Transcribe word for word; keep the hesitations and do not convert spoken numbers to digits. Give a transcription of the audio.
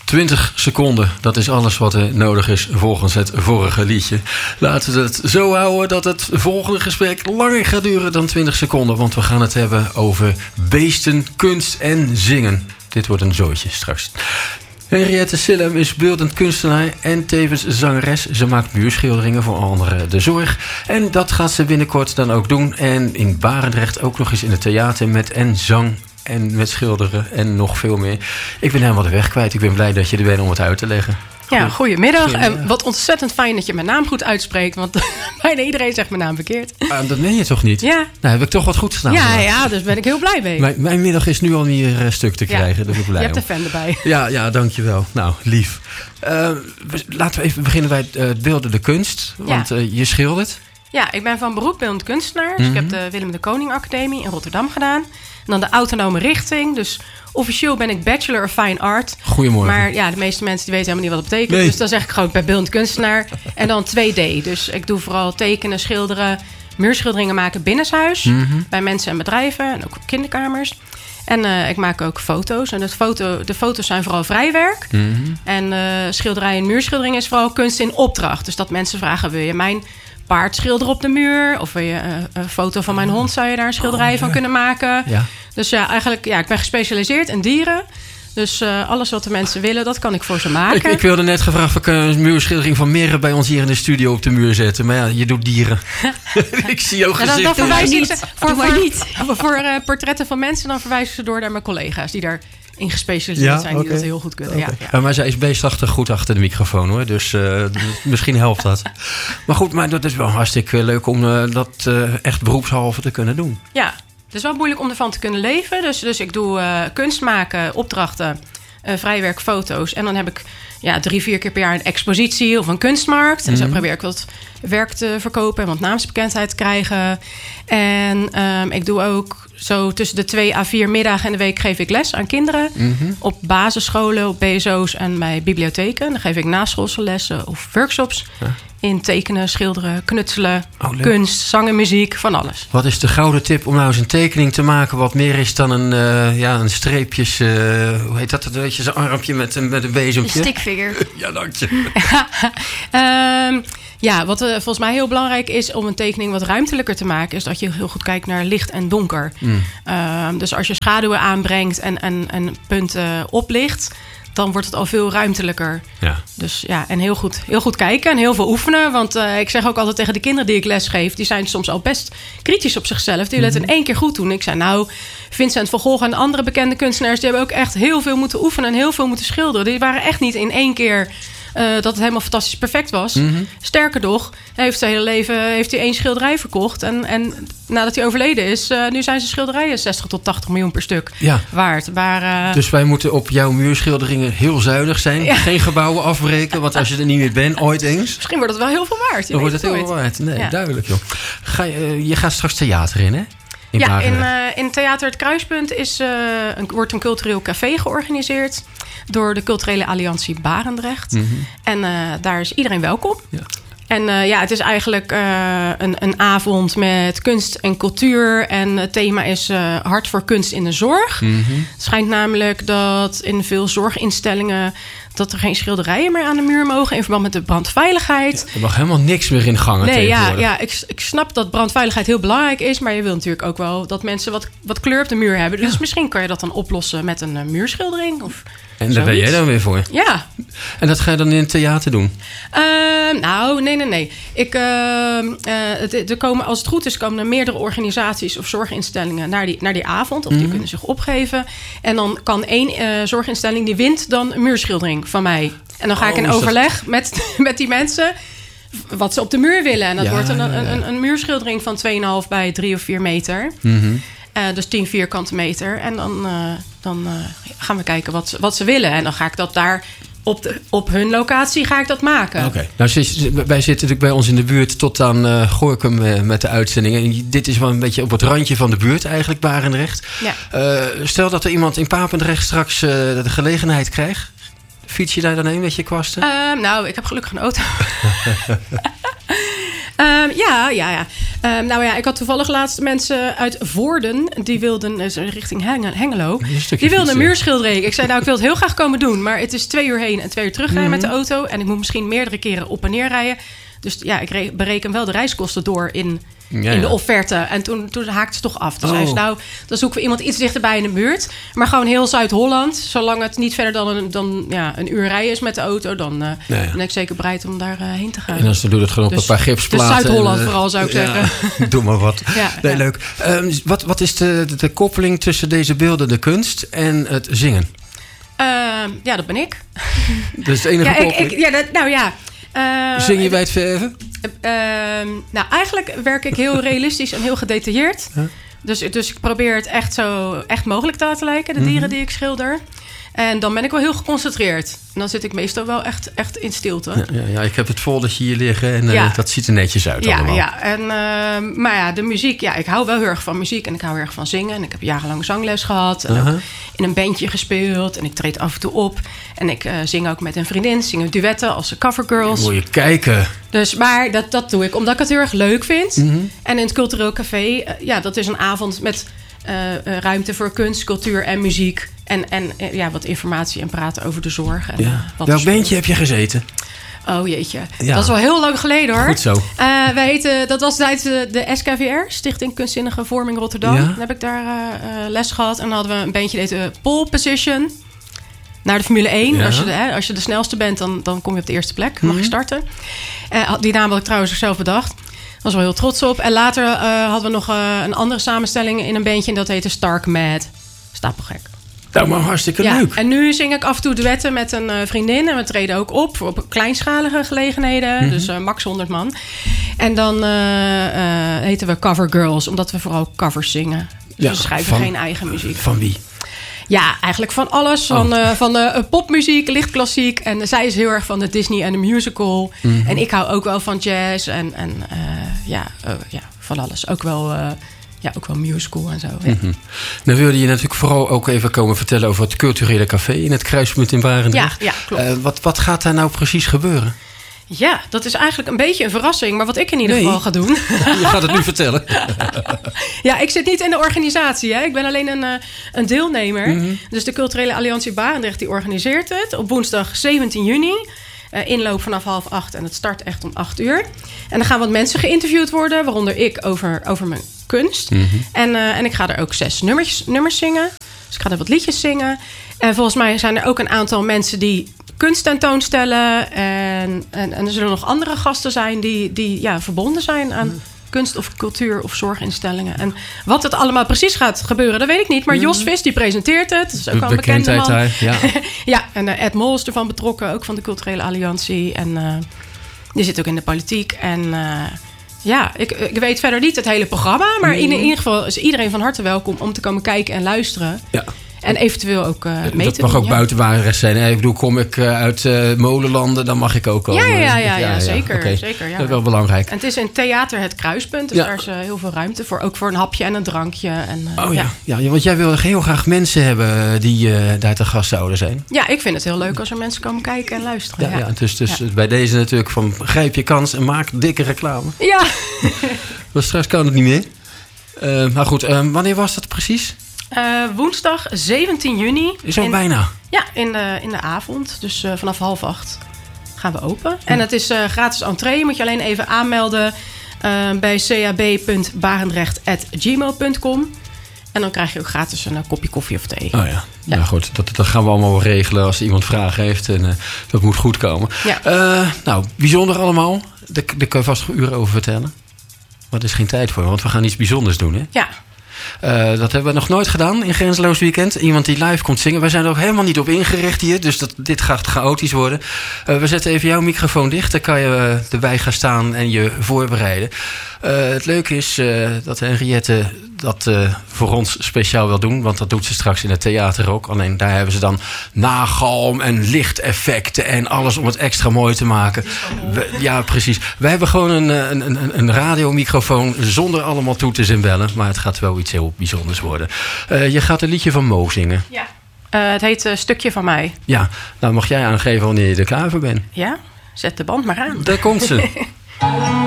twintig seconden, dat is alles wat er nodig is volgens het vorige liedje. Laten we het zo houden dat het volgende gesprek langer gaat duren dan twintig seconden. Want we gaan het hebben over beesten, kunst en zingen. Dit wordt een zooitje straks. Henriette Sillem is beeldend kunstenaar en tevens zangeres. Ze maakt muurschilderingen voor anderen de zorg. En dat gaat ze binnenkort dan ook doen. En in Barendrecht ook nog eens in het theater met en zang en met schilderen en nog veel meer. Ik ben helemaal de weg kwijt. Ik ben blij dat je er bent om het uit te leggen. Ja, goedemiddag. En wat ontzettend fijn dat je mijn naam goed uitspreekt. Want bijna iedereen zegt mijn naam verkeerd. Ah, dat meen je toch niet? Ja. Nou, heb ik toch wat goed gedaan. Ja, ja, dus ben ik heel blij mee. Mijn, mijn middag is nu al meer uh, stuk te krijgen. Ja, daar ben ik blij je hebt om. de fan erbij. Ja, ja, dankjewel. Nou, lief. Uh, laten we even beginnen bij uh, het beeldende kunst. Want ja. uh, je schildert. Ja, ik ben van beroep beeldend kunstenaar. Dus mm-hmm. ik heb de Willem de Koning Academie in Rotterdam gedaan. En dan de autonome richting. Dus officieel ben ik Bachelor of Fine Art. Goedemorgen. Maar ja, de meeste mensen die weten helemaal niet wat dat betekent. Nee. Dus dan zeg ik gewoon, ik ben beeldend kunstenaar. En dan twee D. Dus ik doe vooral tekenen, schilderen, muurschilderingen maken binnenshuis. Mm-hmm. Bij mensen en bedrijven en ook op kinderkamers. En uh, ik maak ook foto's. En het foto, de foto's zijn vooral vrijwerk. Mm-hmm. En uh, schilderij en muurschildering is vooral kunst in opdracht. Dus dat mensen vragen, wil je mijn paard schilderen op de muur? Of wil je uh, een foto van mijn hond? Zou je daar een schilderij oh, van ja. kunnen maken? Ja. Dus ja, eigenlijk, ja, ik ben gespecialiseerd in dieren. Dus uh, alles wat de mensen willen, dat kan ik voor ze maken. Ik, ik wilde net gevraagd of ik een muurschildering van Merre bij ons hier in de studio op de muur zetten. Maar ja, je doet dieren. Ik zie jouw gezicht. Ja, dan, dan verwijs ik ze voor, voor, niet. voor, voor uh, portretten van mensen. Dan verwijs ik ze door naar mijn collega's die daar in gespecialiseerd ja, zijn. Die okay. dat heel goed kunnen. Okay. Ja, ja. Uh, maar zij is beestachtig goed achter de microfoon hoor. Dus uh, misschien helpt dat. Maar goed, maar dat is wel hartstikke leuk om uh, dat uh, echt beroepshalve te kunnen doen. Ja. Het is wel moeilijk om ervan te kunnen leven. Dus, dus ik doe uh, kunst maken, opdrachten, uh, vrijwerk, foto's. En dan heb ik ja, drie, vier keer per jaar een expositie of een kunstmarkt. En mm-hmm. zo probeer ik wat werk te verkopen en wat naamsbekendheid te krijgen. En um, ik doe ook zo tussen de twee à vier middagen in de week geef ik les aan kinderen. Mm-hmm. Op basisscholen, op B S O's en bij bibliotheken. Dan geef ik naschoolse lessen of workshops. Ja. In tekenen, schilderen, knutselen, oh, kunst, zang en muziek, van alles. Wat is de gouden tip om nou eens een tekening te maken wat meer is dan een, uh, ja, een streepjes... Uh, hoe heet dat? Weet je, zo'n armpje met, met een bezempje? Een stickfigure. Ja, dank je. um, ja, wat uh, volgens mij heel belangrijk is om een tekening wat ruimtelijker te maken... is dat je heel goed kijkt naar licht en donker. Mm. Um, dus als je schaduwen aanbrengt en, en, en punten oplicht... dan wordt het al veel ruimtelijker. Ja. Dus ja, en heel goed, heel goed kijken en heel veel oefenen. Want uh, ik zeg ook altijd tegen de kinderen die ik les geef... die zijn soms al best kritisch op zichzelf. Die willen het in één keer goed doen. Ik zei nou, Vincent van Gogh en andere bekende kunstenaars... die hebben ook echt heel veel moeten oefenen en heel veel moeten schilderen. Die waren echt niet in één keer... Uh, dat het helemaal fantastisch perfect was. Mm-hmm. Sterker nog, hij heeft zijn hele leven heeft hij één schilderij verkocht. En, en nadat hij overleden is, uh, nu zijn zijn schilderijen zestig tot tachtig miljoen per stuk ja. waard. Maar, uh... Dus wij moeten op jouw muurschilderingen heel zuinig zijn. Ja. Geen gebouwen afbreken, want als je er niet meer bent, ooit eens. Misschien wordt het wel heel veel waard. Dan wordt het heel veel waard. Nee, ja. duidelijk joh. Ga je, uh, je gaat straks theater in, hè? In ja, in, uh, in Theater Het Kruispunt is, uh, een, wordt een cultureel café georganiseerd... door de Culturele Alliantie Barendrecht. Mm-hmm. En uh, daar is iedereen welkom. Ja. En uh, ja, het is eigenlijk uh, een, een avond met kunst en cultuur. En het thema is uh, hart voor kunst in de zorg. Mm-hmm. Het schijnt namelijk dat in veel zorginstellingen... dat er geen schilderijen meer aan de muur mogen... in verband met de brandveiligheid. Ja, er mag helemaal niks meer in gangen nee, ja, ja ik, ik snap dat brandveiligheid heel belangrijk is... maar je wil natuurlijk ook wel dat mensen wat, wat kleur op de muur hebben. Dus ja. misschien kan je dat dan oplossen met een uh, muurschildering of... En daar ben jij dan weer voor? Ja. En dat ga je dan in het theater doen? Uh, nou, nee, nee, nee. Ik, uh, uh, er komen, als het goed is, komen er meerdere organisaties of zorginstellingen naar die, naar die avond. Of die mm-hmm. kunnen zich opgeven. En dan kan één uh, zorginstelling, die wint dan een muurschildering van mij. En dan ga oh, ik in overleg dat... met, met die mensen wat ze op de muur willen. En dat ja, wordt een, ja, ja. Een, een muurschildering van twee komma vijf bij drie of vier meter. Mm-hmm. Uh, dus tien vierkante meter. En dan, uh, dan uh, gaan we kijken wat ze, wat ze willen. En dan ga ik dat daar op, de, op hun locatie ga ik dat maken. Oké. Okay. Nou, wij zitten natuurlijk bij ons in de buurt tot aan uh, Gorinchem uh, met de uitzendingen. En dit is wel een beetje op het randje van de buurt eigenlijk, Barendrecht. Ja. Uh, stel dat er iemand in Papendrecht straks uh, de gelegenheid krijgt. Fiets je daar dan heen met je kwasten? Uh, nou, ik heb gelukkig een auto. Um, ja, ja, ja. Um, nou ja, ik had toevallig laatst mensen uit Voorden. Die wilden, uh, richting Henge, Hengelo. Die wilden een muur schilderen. Ik zei, nou, ik wil het heel graag komen doen. Maar het is twee uur heen en twee uur terugrijden mm-hmm. met de auto. En ik moet misschien meerdere keren op en neer rijden. Dus ja, ik re- bereken wel de reiskosten door in, ja, in de offerte. En toen, toen haakte ze toch af. Dus oh. zei ze, nou, dan zoeken we iemand iets dichterbij in de buurt. Maar gewoon heel Zuid-Holland. Zolang het niet verder dan een, dan, ja, een uur rijden is met de auto... dan uh, ja, ja. ben ik zeker bereid om daar uh, heen te gaan. En dan doe je het gewoon dus, op een paar gipsplaten. Dus Zuid-Holland en, uh, vooral, zou ik ja, zeggen. Doe maar wat. Ja, nee, ja. Leuk. Um, wat, wat is de, de, de koppeling tussen deze beelden, de kunst en het zingen? Uh, ja, dat ben ik. Dat is de enige ja, koppeling? Ik, ik, ja, dat, nou ja... Uh, Zing je bij het verven? Uh, nou, eigenlijk werk ik heel realistisch en heel gedetailleerd. Huh? Dus, dus ik probeer het echt zo echt mogelijk te laten lijken, de dieren mm-hmm. die ik schilder. En dan ben ik wel heel geconcentreerd. En dan zit ik meestal wel echt, echt in stilte. Ja, ja, ja, ik heb het foldertje hier liggen en ja. uh, dat ziet er netjes uit ja, allemaal. Ja, en, uh, maar ja, de muziek. Ja, ik hou wel heel erg van muziek en ik hou heel erg van zingen. En ik heb jarenlang zangles gehad. En uh-huh. ook in een bandje gespeeld. En ik treed af en toe op. En ik uh, zing ook met een vriendin. Zingen duetten als covergirls. Moet je kijken. Dus, maar dat, dat doe ik omdat ik het heel erg leuk vind. Mm-hmm. En in het Cultureel Café, uh, ja, dat is een avond met uh, uh, ruimte voor kunst, cultuur en muziek. En, en uh, ja, wat informatie en praten over de zorg. En, ja. uh, wat Welk bandje heb je gezeten? Oh jeetje, ja. Dat is wel heel lang geleden hoor. Goed zo. Uh, wij heten, dat was tijdens de, de S K V R, Stichting Kunstzinnige Vorming Rotterdam. Ja. Dan heb ik daar uh, uh, les gehad. En dan hadden we een bandje dat heette Pole Position. Naar de Formule één. Ja. Als, je de, hè, als je de snelste bent, dan, dan kom je op de eerste plek. Mag mm-hmm. je starten. Uh, die naam had ik trouwens zelf bedacht. Daar was wel heel trots op. En later uh, hadden we nog uh, een andere samenstelling in een bandje. En dat heette Stark Mad. Stapelgek. Nou, maar hartstikke ja, leuk. En nu zing ik af en toe duetten met een uh, vriendin. En we treden ook op op kleinschalige gelegenheden. Mm-hmm. Dus uh, max honderd man. En dan uh, uh, heten we Cover Girls. Omdat we vooral covers zingen. Dus ja, we schrijven van, geen eigen muziek. Van wie? Ja, eigenlijk van alles. Van, oh. uh, van uh, popmuziek, lichtklassiek. En uh, zij is heel erg van de Disney en de musical. Mm-hmm. En ik hou ook wel van jazz. En, en uh, ja, uh, ja, van alles. Ook wel... Uh, Ja, ook wel musical en zo. Ja. Mm-hmm. Dan wilde je natuurlijk vooral ook even komen vertellen over het culturele café in het Kruispunt in Barendrecht. Ja, ja, klopt. Uh, wat, wat gaat daar nou precies gebeuren? Ja, dat is eigenlijk een beetje een verrassing. Maar wat ik in ieder nee. geval ga doen... Je gaat het nu vertellen. Ja, ik zit niet in de organisatie. Hè. Ik ben alleen een, uh, een deelnemer. Mm-hmm. Dus de Culturele Alliantie Barendrecht die organiseert het. Op woensdag zeventien juni. Uh, inloop vanaf half acht en het start echt om acht uur. En dan gaan wat mensen geïnterviewd worden. Waaronder ik over, over mijn kunst. Mm-hmm. En, uh, en ik ga er ook zes nummers, nummers zingen. Dus ik ga er wat liedjes zingen. En volgens mij zijn er ook een aantal mensen die kunst tentoonstellen. En, en, en er zullen nog andere gasten zijn die, die ja, verbonden zijn aan... Mm. kunst of cultuur of zorginstellingen. En wat het allemaal precies gaat gebeuren, dat weet ik niet. Maar Jos Vis, die presenteert het. Dat is ook wel een bekende man. Hij, ja. ja, en uh, Ed Mol is ervan betrokken, ook van de Culturele Alliantie. En uh, die zit ook in de politiek. En uh, ja, ik, ik weet verder niet het hele programma. Maar mm. in, in ieder geval is iedereen van harte welkom om te komen kijken en luisteren. Ja. En eventueel ook uh, mee te doen. Dat mag ook ja. buitenwaardig zijn. Ik bedoel, kom ik uh, uit uh, molenlanden, dan mag ik ook komen. Ja, ja, ja, ja, ja, ja zeker. Okay. zeker ja. Dat is wel belangrijk. En het is in theater Het Kruispunt. Dus ja. daar is uh, heel veel ruimte voor. Ook voor een hapje en een drankje. En, uh, oh ja. Ja. ja, want jij wil heel graag mensen hebben die uh, daar te gast zouden zijn. Ja, ik vind het heel leuk als er mensen komen kijken en luisteren. Ja, ja. ja dus, dus ja. bij deze natuurlijk van grijp je kans en maak dikke reclame. Ja. Maar straks kan het niet meer. Uh, maar goed, uh, wanneer was dat precies? Uh, woensdag zeventien juni. Is al in, bijna. Ja, in de, in de avond. Dus uh, vanaf half acht gaan we open. Hm. En het is uh, gratis entree. Moet je alleen even aanmelden uh, bij c a b punt barendrecht at gmail punt com. En dan krijg je ook gratis een uh, kopje koffie of thee. Oh ja, ja. Nou goed. Dat, dat gaan we allemaal wel regelen als iemand vragen heeft. En uh, dat moet goed komen. Ja. Uh, nou, bijzonder allemaal. Daar, daar kun je vast nog uren over vertellen. Maar er is geen tijd voor, want we gaan iets bijzonders doen, hè? Ja. Uh, dat hebben we nog nooit gedaan in Grenzeloos Weekend. Iemand die live komt zingen. Wij zijn er ook helemaal niet op ingericht hier. Dus dat, dit gaat chaotisch worden. Uh, we zetten even jouw microfoon dicht. Dan kan je uh, erbij gaan staan en je voorbereiden. Uh, het leuke is uh, dat Henriette dat uh, voor ons speciaal wil doen. Want dat doet ze straks in het theater ook. Alleen daar hebben ze dan nagalm en lichteffecten en alles om het extra mooi te maken. We, ja, precies. Wij hebben gewoon een, een, een, een radiomicrofoon zonder allemaal toeters en bellen. Maar het gaat wel iets heel bijzonders worden. Uh, je gaat een liedje van Mo zingen. Ja. Uh, het heet uh, Stukje van mij. Ja, nou mag jij aangeven wanneer je er klaar voor bent. Ja, zet de band maar aan. Daar komt ze.